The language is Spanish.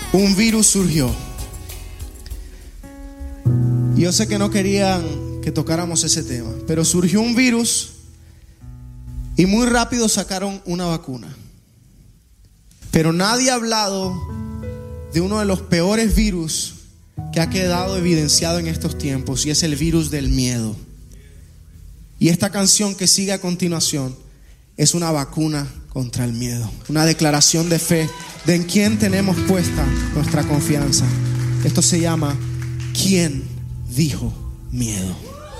un virus surgió. Yo sé que no querían que tocáramos ese tema, pero surgió un virus y muy rápido sacaron una vacuna. Pero nadie ha hablado de uno de los peores virus que ha quedado evidenciado en estos tiempos, y es el virus del miedo. Y esta canción que sigue a continuación es una vacuna contra el miedo, una declaración de fe de en quién tenemos puesta nuestra confianza. Esto se llama ¿Quién dijo miedo?